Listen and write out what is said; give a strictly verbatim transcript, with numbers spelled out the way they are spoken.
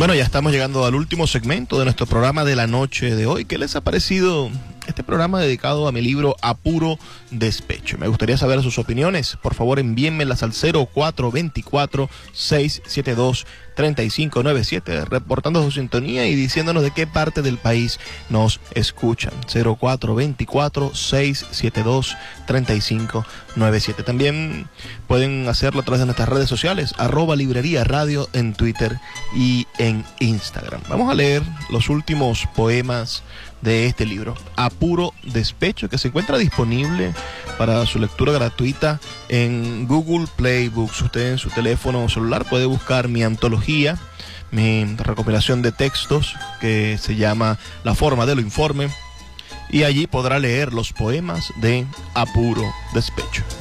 Bueno, ya estamos llegando al último segmento de nuestro programa de la noche de hoy. ¿Qué les ha parecido este programa dedicado a mi libro A Puro Despecho? Me gustaría saber sus opiniones. Por favor, envíenmelas al cero cuatro dos cuatro, seis siete dos, tres cinco nueve siete, reportando su sintonía y diciéndonos de qué parte del país nos escuchan. cero cuatro dos cuatro, seis siete dos, tres cinco nueve siete. También pueden hacerlo a través de nuestras redes sociales, arroba librería radio en Twitter y en Instagram. Vamos a leer los últimos poemas de este libro, A Puro Despecho, que se encuentra disponible para su lectura gratuita en Google Play Books. Usted en su teléfono o celular puede buscar mi antología, mi recopilación de textos, que se llama La Forma de lo Informe, y allí podrá leer los poemas de A Puro Despecho.